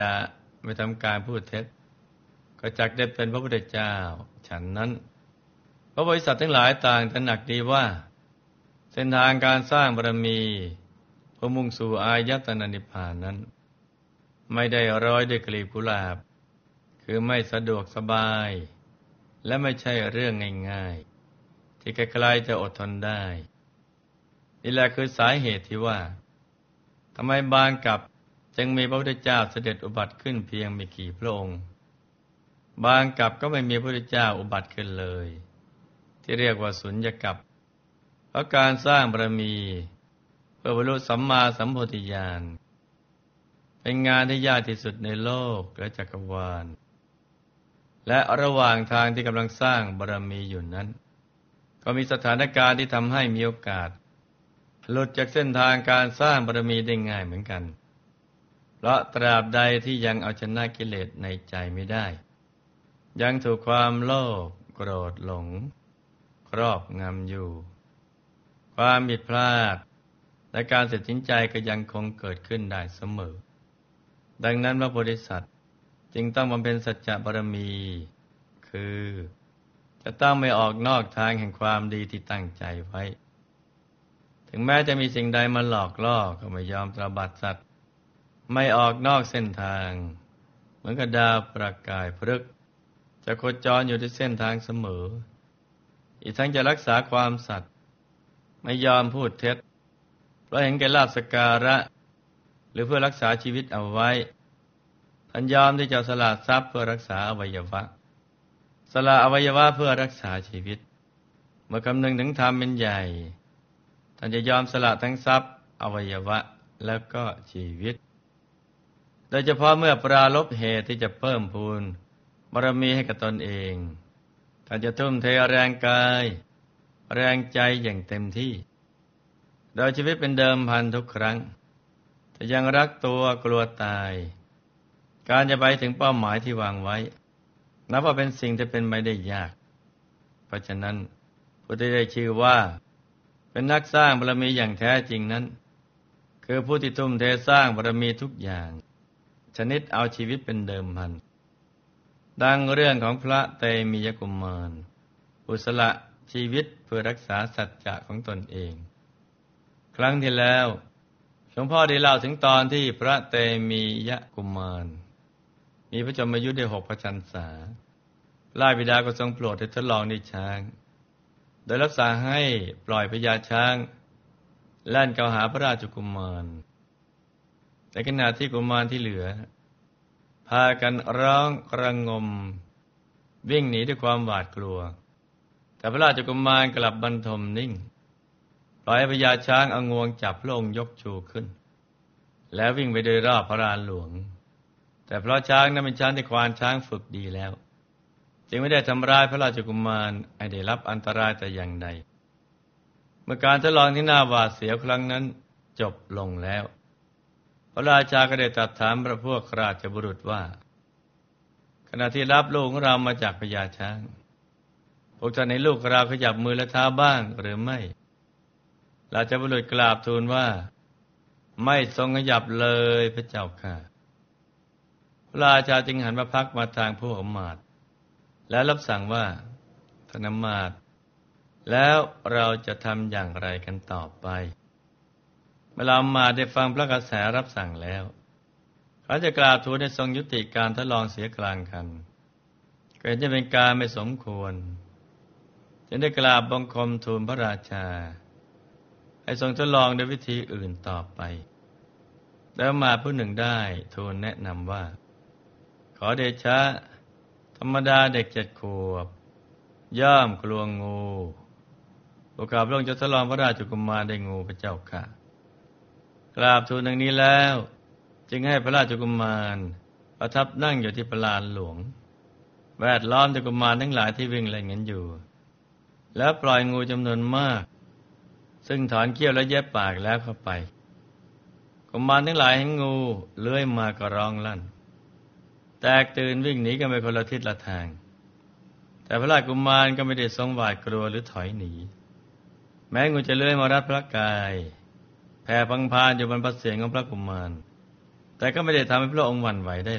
จะไม่ทำการพูดเท็จก็จักได้เป็นพระพุทธเจ้าฉันนั้นพระบริษัททั้งหลายต่างตระหนักดีว่าเส้นทางการสร้างบารมีเพื่อมุ่งสู่อายตนะนิพพานนั้นไม่ได้ร้อยด้วยกลีบกุหลาบคือไม่สะดวกสบายและไม่ใช่เรื่องง่ายๆที่ใครๆจะอดทนได้นี่แหละคือสาเหตุที่ว่าทำไมบางกับจึงมีพระพุทธเจ้าเสด็จอุบัติขึ้นเพียงไม่กี่พระองค์บางกับก็ไม่มีพระพุทธเจ้าอุบัติขึ้นเลยที่เรียกว่าสุญญกัปเพราะการสร้างบารมีเพื่อบรรลุสัมมาสัมโพธิญาณเป็นงานที่ยากที่สุดในโลกและจักรวาลและระหว่างทางที่กำลังสร้างบารมีอยู่นั้นก็มีสถานการณ์ที่ทำให้มีโอกาสหลุดจากเส้นทางการสร้างบารมีได้ง่ายเหมือนกันเพราะตราบใดที่ยังเอาชนะกิเลสในใจไม่ได้ยังถูกความโลภโกรธหลงครอบงำอยู่ความผิดพลาดและการตัดสินใจก็ยังคงเกิดขึ้นได้เสมอดังนั้นพระโพธิสัตว์จึงต้องบำเพ็ญสัจจะบารมีคือจะต้องไม่ออกนอกทางแห่งความดีที่ตั้งใจไว้ถึงแม้จะมีสิ่งใดมาหลอกล่อก็ไม่ยอมตระบัดสัตย์ไม่ออกนอกเส้นทางเหมือนกับดาวประกายพฤกษ์จะโคจรอยู่ที่เส้นทางเสมออีกทั้งจะรักษาความสัตย์ไม่ยอมพูดเท็จเพราะเห็นแก่ลาภสักการะหรือเพื่อรักษาชีวิตเอาไว้ท่านยอมที่จะสละทรัพย์เพื่อรักษาอวัยวะสละอวัยวะเพื่อรักษาชีวิตเมื่อคำนึงถึงธรรมเป็นใหญ่ท่านจะยอมสละทั้งทรัพย์อวัยวะแล้วก็ชีวิตโดยเฉพาะเมื่อปรารภเหตุที่จะเพิ่มพูนบารมีให้กับตนเองท่านจะทุ่มเทแรงกายแรงใจอย่างเต็มที่โดยชีวิตเป็นเดิมพันทุกครั้งแต่ยังรักตัวกลัวตายการจะไปถึงเป้าหมายที่วางไว้นับว่าเป็นสิ่งที่เป็นไปได้ยากเพราะฉะนั้นผู้ที่ได้ชื่อว่าเป็นนักสร้างบารมีอย่างแท้จริงนั้นคือผู้ที่ทุ่มเทสร้างบารมีทุกอย่างชนิดเอาชีวิตเป็นเดิมพันดังเรื่องของพระเตมียกุมารผู้สละชีวิตเพื่อรักษาสัจจะของตนเองครั้งที่แล้วหลวงพ่อได้เล่าถึงตอนที่พระเตมียกุมารมีพระชนมายุได้6 พรรษาพระบิดาก็ทรงโปรดให้ทดลองด้วยช้างโดยรับสั่งให้ปล่อยพญาช้างแล่นเข้าหาพระราชกุมารในขณะที่กุมารที่เหลือพากันร้องระงมวิ่งหนีด้วยความหวาดกลัวแต่พระราชกุมารกลับบรรทมนิ่งปล่อยให้พญาช้างเอางวงจับพระองค์ยกชูขึ้นแล้ววิ่งไปโดยรอบพระลานหลวงแต่เพราะช้างนั้นเป็นช้างที่ควานช้างฝึกดีแล้วจึงไม่ได้ทำร้ายพระราชกุมารให้ได้รับอันตรายแต่อย่างใดเมื่อการทดลองที่น่าหวาดเสียวครั้งนั้นจบลงแล้วพระราชาก็ได้ตรัสถามพระพวกราชบุรุษว่าขณะที่รับลูกของเรามาจากพญาช้างพวกท่านในลูกเราขยับมือและเท้าบ้างหรือไม่ราชบุรุษกราบทูลว่าไม่ทรงขยับเลยพระเจ้าค่ะพระราชาจึงหันมาพักมาทางพวกอมาตย์และรับสั่งว่าท่านอมาตย์แล้วเราจะทำอย่างไรกันต่อไปเมื่ออมาตย์ได้ฟังพระกระแสรับสั่งแล้วเขาจะกราบทูลให้ทรงยุติการทดลองเสียกลางคันก็เห็นจะเป็นการไม่สมควรจึงได้กราบบังคมทูลพระราชาให้ทรงทดลองด้วยวิธีอื่นต่อไปแล้วมาผู้หนึ่งได้ทูลแนะนำว่าขอเดชะธรรมดาเด็ก7 ขวบย่อมกลัวงูพวกข้าพระองค์จะทดลองพระราชกุมารได้งูพระเจ้าค่ะกราบทูลดังนี้แล้วจึงให้พระราชกุมารประทับนั่งอยู่ที่พระลานหลวงแวดล้อมด้วยกุมารทั้งหลายที่วิ่งเล่นกันอยู่แล้วปล่อยงูจำนวนมากซึ่งถอนเขี้ยวและเย็บปากแล้วเข้าไปกุมารทั้งหลายเห็นงูเลื้อยมาก็ร้องลั่นแตกตื่นวิ่งหนีกันไปคนละทิศละทางแต่พระราชกุมารก็ไม่ได้ทรงหวาดกลัวหรือถอยหนีแม้งูจะเลื้อยมารัดพระกายแผ่พังพานอยู่บนพระเศียรของพระกุมารแต่ก็ไม่ได้ทำให้พระองค์หวั่นไหวได้